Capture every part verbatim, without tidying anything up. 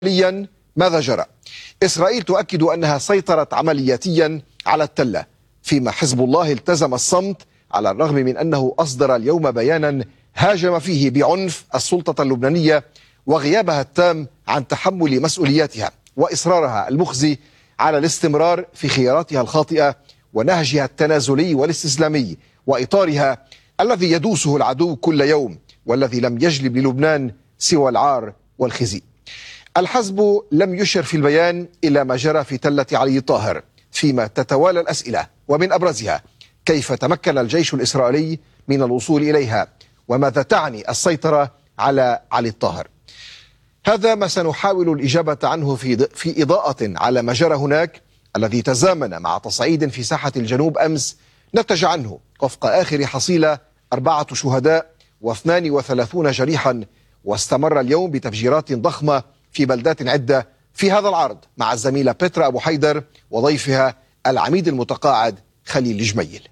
حاليا ماذا جرى؟ إسرائيل تؤكد أنها سيطرت عملياتيا على التلة، فيما حزب الله التزم الصمت على الرغم من أنه أصدر اليوم بيانا هاجم فيه بعنف السلطة اللبنانية وغيابها التام عن تحمل مسؤولياتها وإصرارها المخزي على الاستمرار في خياراتها الخاطئة ونهجها التنازلي والاستسلامي وإطارها الذي يدوسه العدو كل يوم والذي لم يجلب للبنان سوى العار والخزي. الحزب لم يشر في البيان إلى ما جرى في تلة علي طاهر، فيما تتوالى الأسئلة ومن أبرزها: كيف تمكن الجيش الإسرائيلي من الوصول إليها؟ وماذا تعني السيطرة على علي الطاهر؟ هذا ما سنحاول الإجابة عنه في في إضاءة على ما جرى هناك، الذي تزامن مع تصعيد في ساحة الجنوب أمس نتج عنه وفق آخر حصيلة أربعة شهداء واثنان وثلاثون جريحا، واستمر اليوم بتفجيرات ضخمة في بلدات عدة. في هذا العرض مع الزميلة بترا أبو حيدر وضيفها العميد المتقاعد خليل جميل.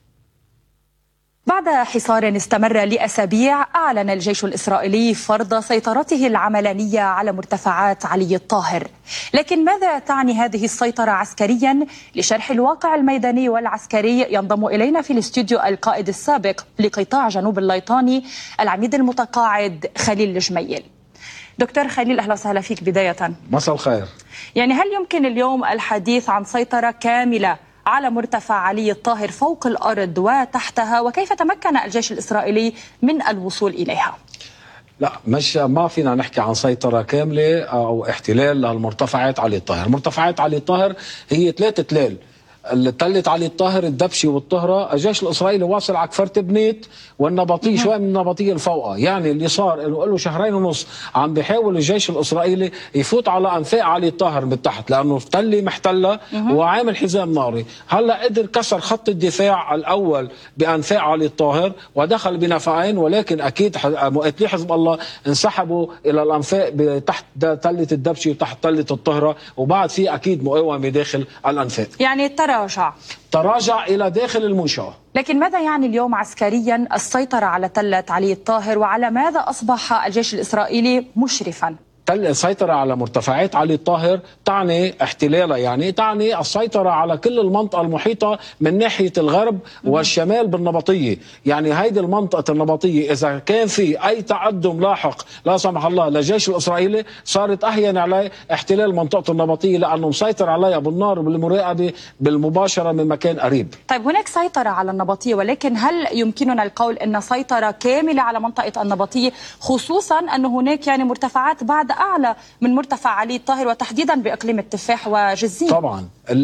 بعد حصار استمر لأسابيع، أعلن الجيش الإسرائيلي فرض سيطرته العملانية على مرتفعات علي الطاهر. لكن ماذا تعني هذه السيطرة عسكريا؟ لشرح الواقع الميداني والعسكري ينضم إلينا في الاستوديو القائد السابق لقطاع جنوب الليطاني العميد المتقاعد خليل جميل. دكتور خليل، أهلا وسهلا فيك. بداية مساء الخير. يعني هل يمكن اليوم الحديث عن سيطرة كاملة على مرتفع علي الطاهر فوق الأرض وتحتها، وكيف تمكن الجيش الإسرائيلي من الوصول إليها؟ لا، مش ما فينا نحكي عن سيطرة كاملة أو احتلال للمرتفعات علي الطاهر. مرتفعات علي الطاهر هي ثلاثة تلال: تلة علي الطاهر، الدبشي والطهرة. الجيش الإسرائيلي واصل على كفر تبنيت والنبطية، شوي من النبطية الفوقة. يعني اللي صار له له شهرين ونص عم بيحاول الجيش الإسرائيلي يفوت على أنفاق علي الطاهر من تحت، لأنه التلة محتلة وعامل حزام ناري. هلا قدر كسر خط الدفاع الأول بأنفاق علي الطاهر ودخل بنفقين، ولكن أكيد مقاتلي حزب الله انسحبوا إلى الأنفاق تحت تلة الدبشي وتحت تلة الطهرة، وبعد في أكيد مقاومة داخل الأنفاق. يعني تراجع تراجع إلى داخل المنشأة. لكن ماذا يعني اليوم عسكريا السيطرة على تلة علي الطاهر، وعلى ماذا أصبح الجيش الإسرائيلي مشرفا؟ السيطرة على مرتفعات علي الطاهر تعني احتلالها، يعني تعني السيطرة على كل المنطقة المحيطة من ناحية الغرب والشمال بالنبطية. يعني هيدي المنطقة النبطية إذا كان في أي تقدم لاحق لا سمح الله للجيش الإسرائيلي، صارت أهين عليه احتلال منطقة النبطية، لأنه مسيطر عليها بالنار وبالمراقبة بالمباشرة من مكان قريب. طيب، هناك سيطرة على النبطية، ولكن هل يمكننا القول أن سيطرة كاملة على منطقة النبطية، خصوصا أن هناك يعني مرتفعات بعد أعلى من مرتفع علي الطاهر وتحديدا بإقليم التفاح وجزين؟ طبعا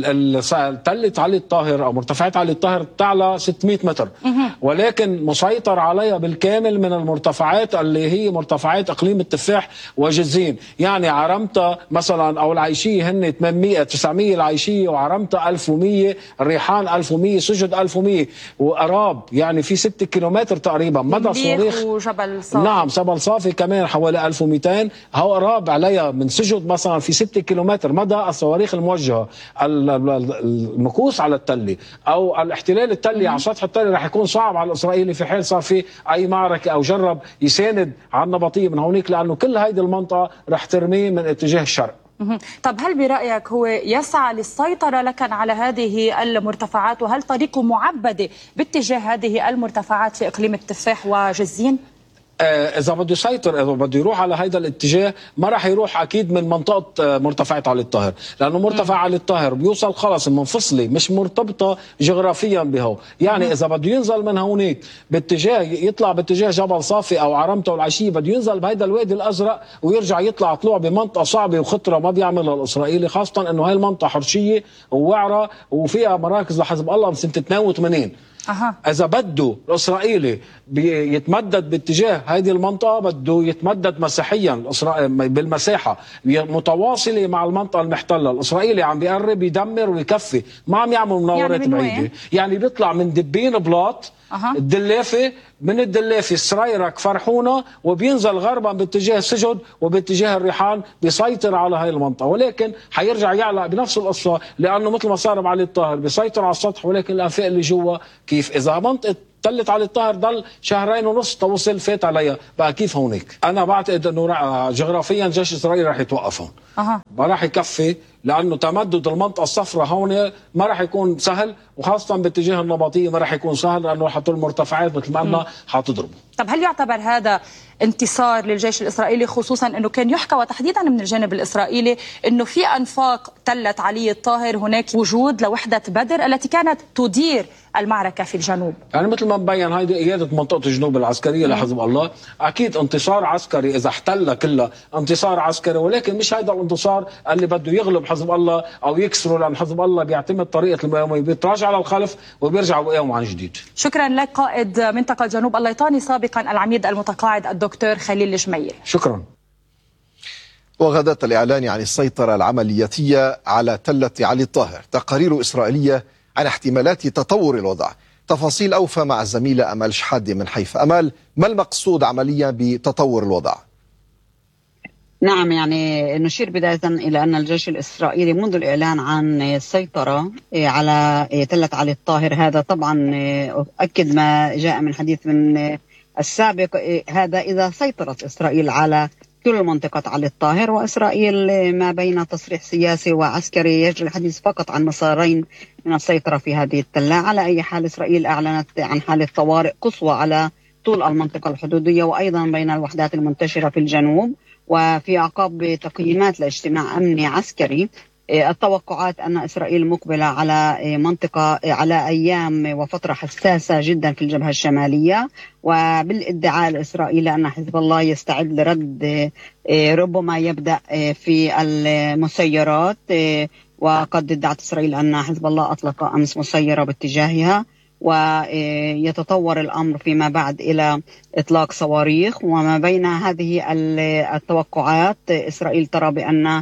تلة علي الطاهر أو مرتفعات علي الطاهر تعلى ستمئة متر، ولكن مسيطر عليها بالكامل من المرتفعات اللي هي مرتفعات إقليم التفاح وجزين. يعني عرمتة مثلا أو العيشية هن ثمانمئة تسعمئة، العيشية وعرمتة ألف ومئة، الريحان ألف ومئة، سجد ألف ومئة، وقراب يعني في ستة كيلومتر تقريبا مدى صواريخ. وجبل صافي. نعم، جبل صافي كمان حوالي ألف ومئتين. هو قراب عليها من سجد مثلا في ستة كيلومتر مدى الصواريخ الموجهة. المكوس على التلة او الاحتلال التلي على سطح التلة رح يكون صعب على الاسرائيلي في حال صار في اي معركة او جرب يساند على النبطية من هونيك، لانه كل هيدي المنطقة رح ترميه من اتجاه الشرق. طب هل برأيك هو يسعى للسيطرة لكن على هذه المرتفعات، وهل طريقه معبدة باتجاه هذه المرتفعات في اقليم التفاح وجزين؟ إذا بده يسيطر، إذا بده يروح على هذا الاتجاه، ما راح يروح أكيد من منطقة مرتفعات علي الطاهر، لأنه مرتفع علي الطاهر بيوصل خلص منفصلة مش مرتبطة جغرافيا بهو. يعني إذا بده ينزل من هونيك باتجاه يطلع باتجاه جبل صافي أو عرمته والعشية، بده ينزل بهيدا الوادي الأزرق ويرجع يطلع طلوع بمنطقة صعبة وخطرة ما بيعملها الإسرائيلي، خاصة إنه هاي المنطقة حرشية ووعرة وفيها مراكز لحزب الله من سنة اثنين وثمانين. أها. إذا بده الإسرائيلي يتمدد باتجاه هذه المنطقة، بده يتمدد مساحيا بالمساحة متواصلة مع المنطقة المحتلة. الإسرائيلي عم بيقرب يدمر ويكفي، ما عم يعمل مناورات يعني بعيدة. يعني بيطلع من دبين بلاط أه. الدلافة، من الدلافة سريرك فرحونة، وبينزل غربا باتجاه سجد وباتجاه الريحان، بيسيطر على هاي المنطقة. ولكن حيرجع يعلق بنفس القصة، لأنه مثل ما صار بعلي الطاهر بيسيطر على السطح، ولكن الأنفاق اللي جوا كيف؟ إذا منطقة تلت علي الطاهر ضل شهرين ونص توصل فات عليها، بقى كيف هونيك؟ انا بعتقد انه جغرافيا جيش اسرائيل رح يتوقف هون. أه. ما رح يكفي، لانه تمدد المنطقه الصفراء هون ما رح يكون سهل، وخاصه باتجاه النبطيه ما رح يكون سهل، لانه رح تطول المرتفعات مثل ما قلنا حتضربه. طب هل يعتبر هذا انتصار للجيش الاسرائيلي، خصوصا انه كان يحكى وتحديدا من الجانب الاسرائيلي انه في انفاق تلت علي الطاهر هناك وجود لوحده بدر التي كانت تدير المعركه في الجنوب؟ يعني مثل ما مبين هيدي قياده منطقه الجنوب العسكريه لحزب الله، اكيد انتصار عسكري اذا احتلها كلها انتصار عسكري، ولكن مش هيدا الانتصار اللي بده يغلب حزب الله او يكسره، لان حزب الله بيعتمد طريقه المقاومه، بيتراجع على الخلف وبيرجع بقاوم عن جديد. شكرا لك قائد منطقه جنوب الليطاني سابقا العميد المتقاعد الدكتور خليل الجميل. شكرا. وغداة الإعلان عن السيطرة العملياتية على تلة علي الطاهر تقارير إسرائيلية عن احتمالات تطور الوضع. تفاصيل أوفى مع الزميلة أمال شحادة من حيفا. أمال، ما المقصود عمليا بتطور الوضع؟ نعم، يعني نشير بداية إلى أن الجيش الإسرائيلي منذ الإعلان عن السيطرة على تلة علي الطاهر، هذا طبعا أكد ما جاء من حديث من السابق، هذا إذا سيطرت إسرائيل على كل منطقة علي الطاهر، وإسرائيل ما بين تصريح سياسي وعسكري يجري الحديث فقط عن مسارين من السيطرة في هذه التلة. على أي حال إسرائيل أعلنت عن حالة طوارئ قصوى على طول المنطقة الحدودية وأيضا بين الوحدات المنتشرة في الجنوب، وفي أعقاب تقييمات لاجتماع أمني عسكري التوقعات أن إسرائيل مقبلة على منطقة على أيام وفترة حساسة جدا في الجبهة الشمالية، وبالادعاء الإسرائيلي أن حزب الله يستعد لرد ربما يبدأ في المسيرات، وقد ادعت إسرائيل أن حزب الله أطلق أمس مسيرة باتجاهها، ويتطور الأمر فيما بعد إلى إطلاق صواريخ. وما بين هذه التوقعات إسرائيل ترى بأن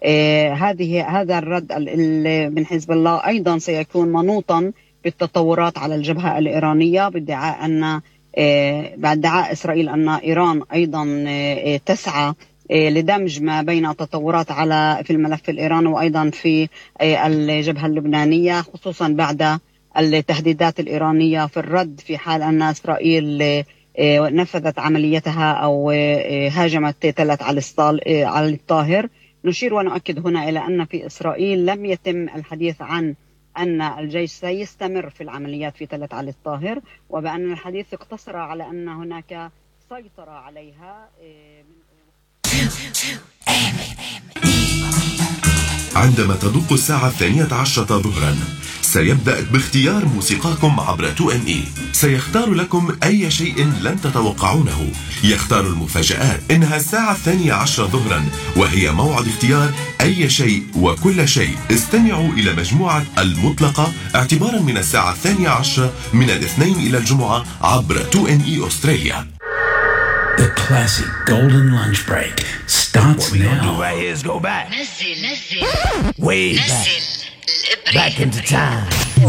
هذه هذا الرد من حزب الله أيضا سيكون منوطا بالتطورات على الجبهة الإيرانية، بادعاء أن بادعاء إسرائيل أن إيران أيضا تسعى لدمج ما بين التطورات على في الملف الإيراني وأيضا في الجبهة اللبنانية، خصوصا بعد التهديدات الإيرانية في الرد في حال أن إسرائيل نفذت عمليتها أو هاجمت تلة علي الطاهر. نشير ونؤكد هنا إلى أن في إسرائيل لم يتم الحديث عن أن الجيش سيستمر في العمليات في تلة علي الطاهر، وبأن الحديث اقتصر على أن هناك سيطرة عليها. عندما تدق الساعة الثانية عشرة ظهرا سيبدأ باختيار موسيقاكم عبر تو إن إي. سيختار لكم أي شيء لن تتوقعونه، يختار المفاجآت. إنها الساعة الثانية عشرة ظهرا وهي موعد اختيار أي شيء وكل شيء. استمعوا إلى مجموعة المطلقة اعتبارا من الساعة الثانية عشرة من الاثنين إلى الجمعة عبر تو إن إي أستراليا. The classic golden lunch break starts what we now. gonna do right here is go back. نزل نزل Way نزل back. Back into time.